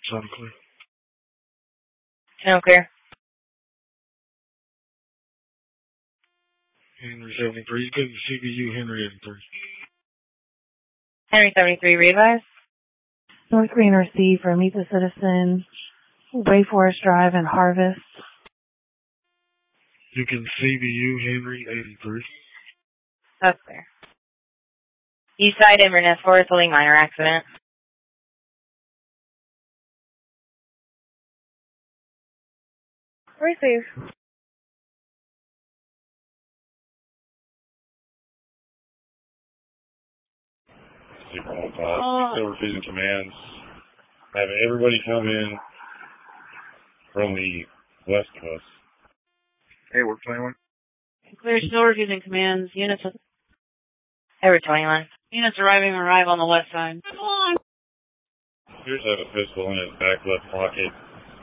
Sound clear. Channel clear. Henry 73. You couldn't CBU Henry 83. Henry 73, readvise. North Green RC for Meet the Citizen, Wayforest Drive and Harvest. You can CBU Henry 83. That's clear. East side Inverness Forest holding minor accident. Receive. Still refusing commands. Have everybody come in from the west coast. Hey, we're playing. Clear, still refusing commands. Units Edward 21. Units arrive on the west side. Come on. Here's have a pistol in his back left pocket.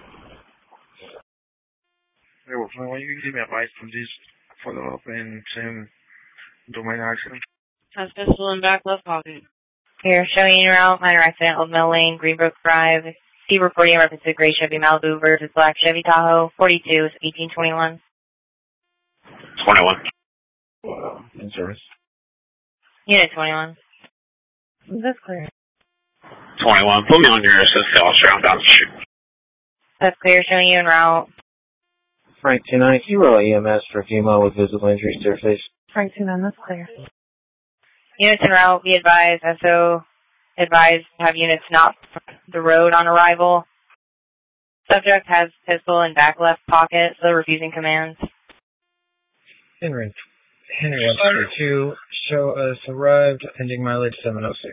Hey, we're playing. Why you can give me advice from these follow up and send domain action? Has pistol in back left pocket. Here, showing you route, minor accident, Old Mill Lane, Greenbrook Drive. C reporting in reference to gray Chevy Malibu versus black Chevy Tahoe, 42, 1821. 21. In service. Unit 21. That's clear. 21. Put me on your assist officer. I'm down the street. That's clear, showing you en route. Frank 29, Hero EMS for female with visible injuries to her face. Frank 29, that's clear. Units en route, be advised. SO advised to have units not the road on arrival. Subject has pistol in back left pocket, still refusing commands. Henry 132, show us arrived, pending mileage 706.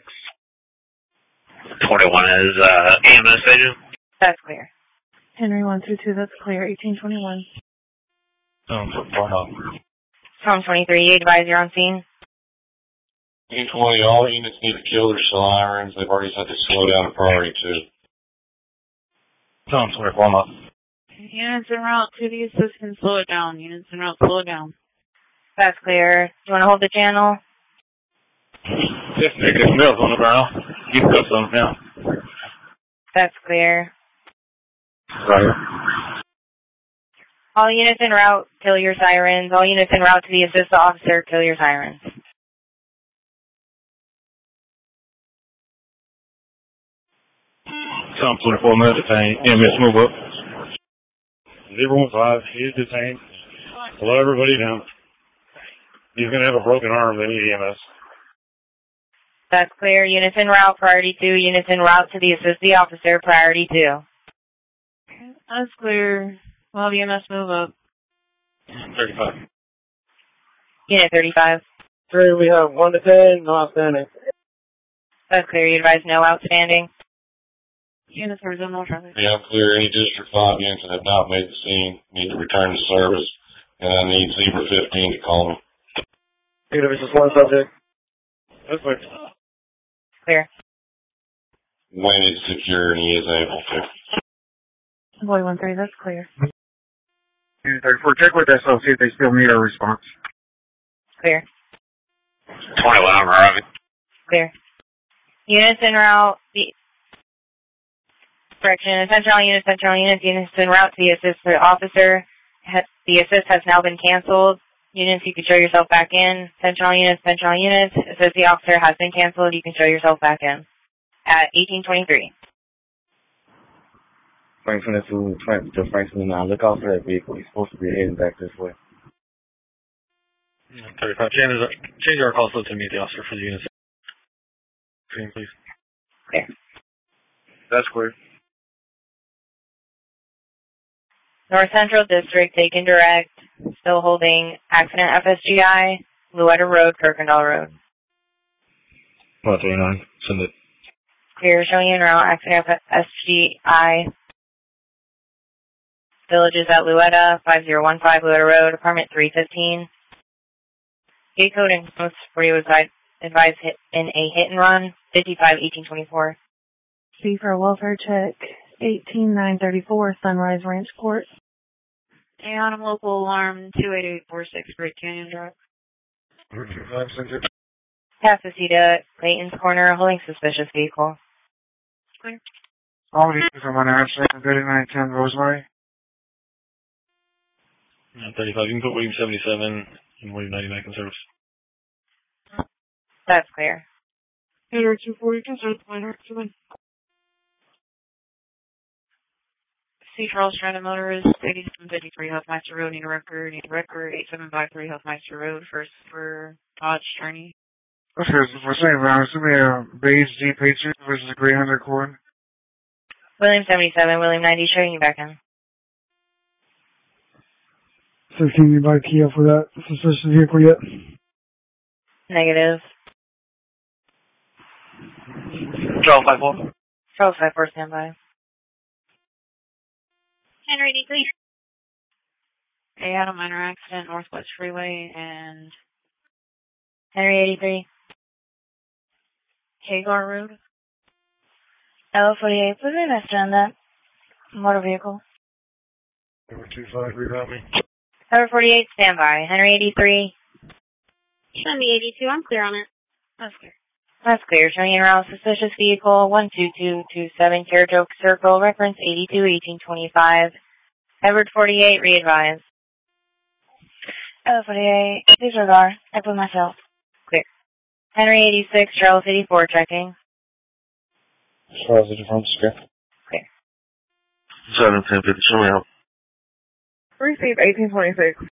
21 is EMS agent. That's clear. Henry 122, that's clear. 1821. Tom 23, advise you're on scene. 1820, all units need to kill their sirens. They've already had to slow down to priority 2. Tom 24, up. Units en route to the assistance, slow it down. Units en route, slow it down. That's clear. Do you want to hold the channel? Yes, Nick, there's mills on the ground. You can cut some now. That's clear. Right. All units en route, kill your sirens. All units en route to the assist officer, kill your sirens. Tom 24, male detained. EMS, move up. 015, he's detained. Slow everybody down. He's going to have a broken arm, they need EMS. That's clear. Units en route, priority 2. Units en route to the assist the officer, priority 2. That's clear. We'll have EMS move up. 35. Unit 35. 3, we have 1 detained, no outstanding. That's clear. You advise no outstanding. Units are zonal traffic. Yeah, clear. Any District 5 units that have not made the scene need to return to service. And I need Zebra 15 to call me. This is 1 subject. That's right. Clear. When it's secure and he is able to. Boy 13, that's clear. Unit 34, check with SO, see if they still need a response. Clear. 21, I'm arriving. Clear. Units en route. Correction. Central units en route to the assist officer. The assist has now been canceled. Units, you can show yourself back in. Central units. Assist the officer has been canceled. You can show yourself back in. At 1823. Franklin to Franklin now. Look out for that vehicle. He's supposed to be heading back this way. 35. Change our call to meet the officer for the unit. Screen, please. Clear. That's clear. North Central District, taken direct. Still holding accident FSGI, Luetta Road, Kirkendall Road. 139. Send it. Clear, showing you en route, accident FSGI. Villages at Luetta, 5015 Luetta Road, apartment 315. Gate code and post for you advised in a hit and run, 55-1824. C for welfare check, 18934 Sunrise Ranch Court. And local alarm 28846 Great Canyon Drive. Casacita, Clayton's Corner, holding suspicious vehicle. Clear. All these from an accident, 3910 Rosemary. 35. You can put William 77 and William 90 back in service. That's clear. Air 240, concerned minor accident. C. Charles Strand motorist, 8753 Huffmeister Road, need a record, 8753 Huffmeister Road, first for Dodge Journey. Okay, so for St. Brown, it's going to be a beige Jeep Patriot versus a gray Honda Accord. William 77, William 90, showing you back in. 16, you buy Kia for that suspicious vehicle yet? Negative. Charles 54. Charles 54, standby. Henry 83. They had a minor accident, Northwest Freeway, and Henry 83. Hagar Road. L48, put an extra on that motor vehicle. Number 25, reroute me. Number 48, standby. Henry 83. Show me 82, I'm clear on it. That's clear. That's clear. Showing you around suspicious vehicle 12227 Carriage Circle, reference 821825. Edward 48, re-advise. L48, disregard. I put myself. Clear. Henry 86, Charles 84, checking. Charles, did you from script? Clear. 1750, show me out. Receive 1826.